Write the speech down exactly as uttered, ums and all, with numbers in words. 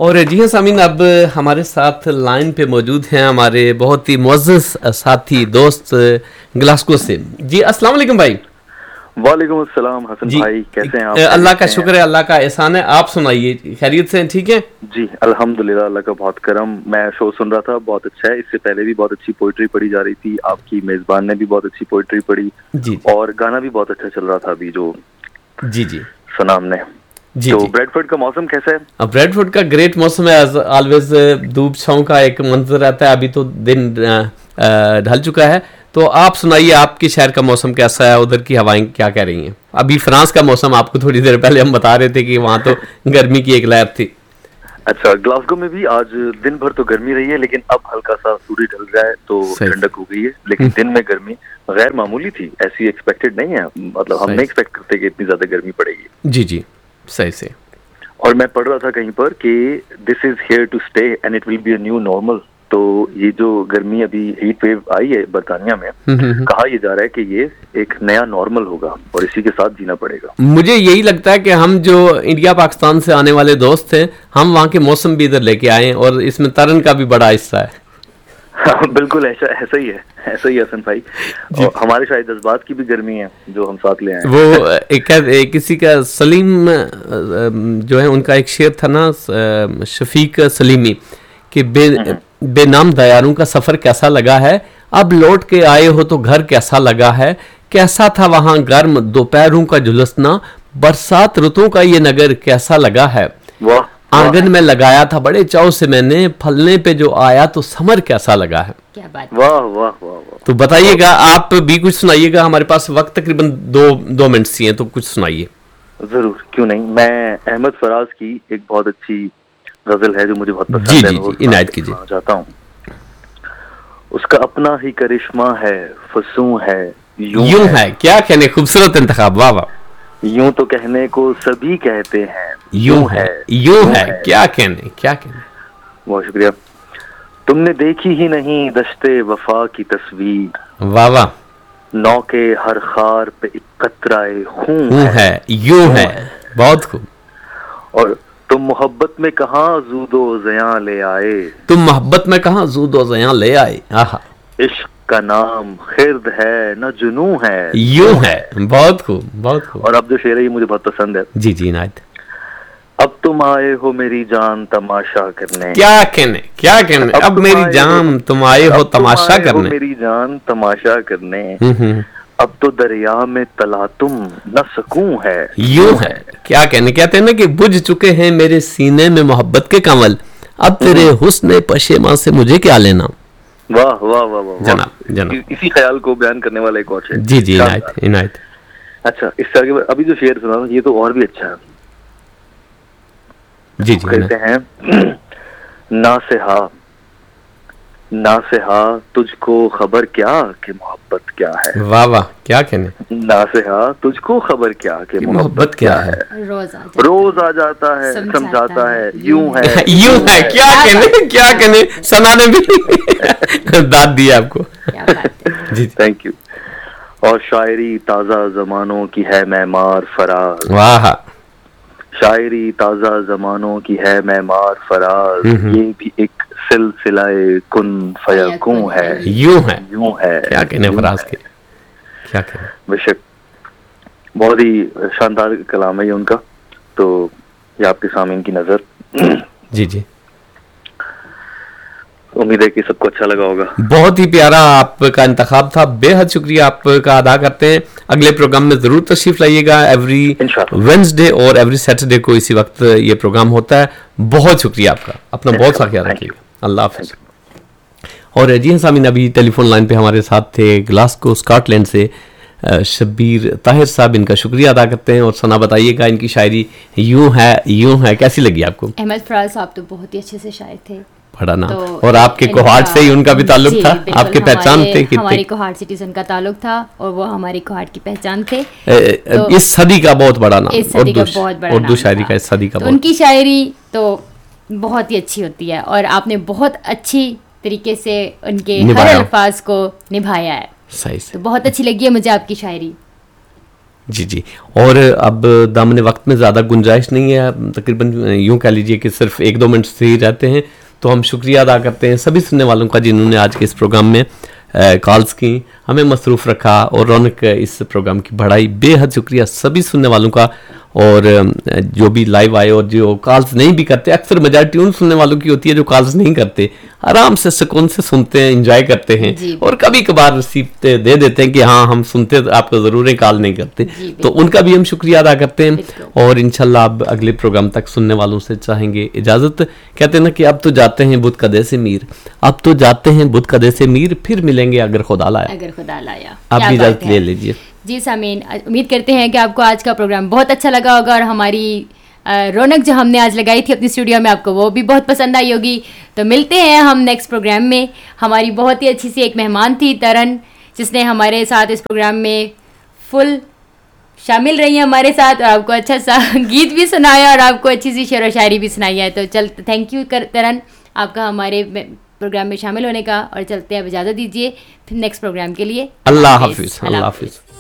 और जी हाँ सामीन, अब हमारे साथ लाइन पे मौजूद हैं हमारे बहुत ही मुअज़्ज़ज़ साथी दोस्त ग्लासगो से। जी अस्सलाम वालेकुम भाई। वालेकुम अस्सलाम हसन भाई, कैसे हैं आप? अल्लाह का शुक्र है, अल्लाह का एहसान है। आप सुनाइए, खैरियत से हैं? ठीक है जी अल्हम्दुलिल्लाह, अल्लाह का बहुत करम। मैं शो सुन रहा था, बहुत अच्छा है। इससे पहले भी बहुत अच्छी पोइट्री पढ़ी जा रही थी, आपकी मेजबान ने भी बहुत अच्छी पोइट्री पढ़ी जी, और गाना भी बहुत अच्छा चल रहा था अभी जो जी जी सुना हमने। जी, तो जी। ब्रेडफोर्ड का मौसम कैसा है? अब ब्रेडफोर्ड का ग्रेट मौसम है, ऑलवेज धूप छाँव का एक मंजर रहता है। अभी तो दिन ढल चुका है। तो आप सुनाइए, आपके शहर का मौसम कैसा है, उधर की हवाएं क्या कह रही हैं? अभी फ्रांस का मौसम आपको थोड़ी देर पहले हम बता रहे थे कि वहाँ तो गर्मी की एक लहर थी। अच्छा, ग्लासगो में भी आज दिन भर तो गर्मी रही है, लेकिन अब हल्का सा सूर्य ढल रहा है तो ठंडक हो गई है। लेकिन दिन में गर्मी गैर मामूली थी, ऐसी एक्सपेक्टेड नहीं है। मतलब हम नहीं एक्सपेक्ट करते कि इतनी ज्यादा गर्मी पड़ेगी। जी जी सही से। और मैं पढ़ रहा था कहीं पर कि this is here to stay and it will be a new normal. तो ये जो गर्मी अभी हीट वेव आई है बरतानिया में, कहा यह जा रहा है कि ये एक नया नॉर्मल होगा और इसी के साथ जीना पड़ेगा। मुझे यही लगता है कि हम जो इंडिया पाकिस्तान से आने वाले दोस्त थे, हम वहाँ के मौसम भी इधर लेके आए और इसमें तरन का भी बड़ा हिस्सा है। हाँ, बिल्कुल ऐसा ऐसा ही है, ऐसा ही हसन भाई। और हमारे शायद जज्बात की भी गर्मी है जो हम साथ ले आए। वो एक, एक किसी का सलीम जो है, उनका एक शेर था ना, शफीक सलीमी, कि बे बेनाम दयारों का सफर कैसा लगा है, अब लौट के आए हो तो घर कैसा लगा है, कैसा था वहां गर्म दोपहरों का झुलसना, बरसात रुतों का ये नगर कैसा लगा है, वाह आंगन में लगाया था बड़े चाव से मैंने, फलने पे जो आया तो समर कैसा लगा है। क्या बात। वाह वाह वाह वाह। तो बताइएगा, आप भी कुछ सुनाइएगा। हमारे पास वक्त तकरीबन दो दो मिनट सी है, तो कुछ सुनाइए। जरूर, क्यों नहीं। मैं अहमद फराज की एक बहुत अच्छी गजल है जो मुझे बहुत पसंद जी, है, जी, जी, इनायत कीजिए। चाहता हूँ। उसका अपना ही करिश्मा है, फसूं है, यूं, यूं है, है। क्या कहने, खूबसूरत इंतखाब, वाह वाह। यूं तो कहने को सभी कहते हैं, यूं है, यूं है, क्या कहने, क्या कहने। बहुत शुक्रिया। तुमने देखी ही नहीं दश्ते वफा की तस्वीर, वाह वाह। नौ के हर खार पे एक कतराए खून है, है, यूं है, बहुत खूब। और तुम मोहब्बत में कहाँ जूदो ज़यां ले आए, तुम मोहब्बत में कहाँ जूदो ज़यां ले आए, आहा। इश्क का नाम खिर्द है न जुनू है, यूं है, बहुत खूब, बहुत खूब। और अब जो शेर है ये मुझे बहुत पसंद है। जी जी इनायत। अब तुम आए हो मेरी जान तमाशा करने, क्या कहने, क्या कहने। अब, अब मेरी जान तुम आए हो तमाशा करने, मेरी जान तमाशा करने, अब तो दरिया में तला तुम न सकूं है, यूं है। क्या कहने, कहते हैं ना कि बुझ चुके हैं मेरे सीने में मोहब्बत के कंवल, अब तेरे हुस्न पशेमा से मुझे क्या लेना। वाह वाह वाह वाह जनाब, जनाब। इसी ख्याल को बयान करने वाला एक और शेर। जी जी इनायत, इनायत। अच्छा, इस तरह के अभी जो शेर सुना ये तो और भी अच्छा है। जी जी। कहते हैं, ना से हा ना से हा तुझको खबर क्या कि मोहब्बत क्या है। वाह वाह, क्या कहने। ना से हा तुझको खबर क्या कि मोहब्बत क्या है, रोज आ जाता, रोज आ जाता है, समझाता है, यूं है, यूं है, क्या कहने, क्या कहने। सना ने भी दाद दिया आपको। जी थैंक यू। और शायरी ताजा जमानों की है मैमार फराज, वाह। शायरी ताजा जमानों की है मैमार फराज, ये भी एक सिलसिलाए कुन फयकूं है, यूं है, यूं है, क्या कहने फराज के, क्या कहने। बेशक बहुत ही शानदार कलाम है ये उनका। तो ये आपके सामने की नजर। जी जी, उम्मीद है कि सबको अच्छा लगा होगा। बहुत ही प्यारा आपका इंतखाब था, बेहद शुक्रिया आपका अदा करते हैं। अगले प्रोग्राम में जरूर तशरीफ लाइएगा। एवरी वेंसडे और एवरी सैटरडे को इसी वक्त ये प्रोग्राम होता है। बहुत शुक्रिया आपका, अपना बहुत सा ख्याल रखिएगा। अल्लाह हाफिज। और जी हाँ सामीन, अभी टेलीफोन लाइन पे हमारे साथ थे ग्लासगो स्कॉटलैंड से शब्बीर ताहिर साहब, इनका शुक्रिया अदा करते हैं। और सना बताइएगा, इनकी शायरी यूं है, यूं है कैसी लगी आपको? अहमद फराज साहब तो बहुत ही अच्छे से शायर थे, पढ़ा ना। तो और आपके कोहाट से ही उनका भी ताल्लुक था, आपके पहचान थे कि हमारी कोहाट सिटी से उनका ताल्लुक था और वो हमारी कोहाट की पहचान थे। तो इस सदी का बहुत बड़ा नाम, इस सदी का बहुत बड़ा उर्दू शायरी का इस सदी का। तो उनकी शायरी तो बहुत ही अच्छी होती है और आपने बहुत अच्छी तरीके से उनके हर अल्फाज को निभाया है। सही से। तो बहुत अच्छी लगी है मुझे आपकी शायरी। जी जी। और अब दामने वक्त में ज़्यादा गुंजाइश नहीं है, तकरीबन यूँ कह लीजिए कि सिर्फ एक दो मिनट से ही रहते हैं, तो हम शुक्रिया अदा करते हैं सभी सुनने वालों का जिन्होंने आज के इस प्रोग्राम में कॉल्स की, हमें मसरूफ़ रखा और रौनक इस प्रोग्राम की बढ़ाई। बेहद शुक्रिया सभी सुनने वालों का, और जो भी लाइव आए और जो कॉल्स नहीं भी करते, अक्सर मेजॉरिटी उन सुनने वालों की होती है जो कॉल्स नहीं करते, आराम से सुकून से सुनते हैं, एंजॉय करते हैं, और कभी कभार रिसीप्ट दे देते हैं कि हाँ हम सुनते आपको ज़रूर है, कॉल नहीं करते, तो उनका भी हम शुक्रिया अदा करते हैं। और इंशाल्लाह अब अगले प्रोग्राम तक सुनने वालों से चाहेंगे इजाज़त। कहते हैं ना कि अब तो जाते हैं बुत कदे से मीर, अब तो जाते हैं बुत कदे से मीर, फिर मिलेंगे अगर खुदा लाया। अगर खुदा लाया आप भी इजाज़त ले लीजिए। जी सामीन, उम्मीद करते हैं कि आपको आज का प्रोग्राम बहुत अच्छा लगा होगा, और हमारी रौनक जो हमने आज लगाई थी अपनी स्टूडियो में आपको वो भी बहुत पसंद आई होगी। तो मिलते हैं हम नेक्स्ट प्रोग्राम में। हमारी बहुत ही अच्छी सी एक मेहमान थी तरन, जिसने हमारे साथ इस प्रोग्राम में फुल शामिल रही है हमारे साथ, और आपको अच्छा सा गीत भी सुनाया और आपको अच्छी सी शेर व शायरी भी सुनाई है। तो चल थैंक यू कर तरन आपका हमारे प्रोग्राम में शामिल होने का, और चलते हैं अब इजाज़त दीजिए फिर नेक्स्ट प्रोग्राम के लिए। अल्लाह हाफिज़। अल्लाह हाफिज़।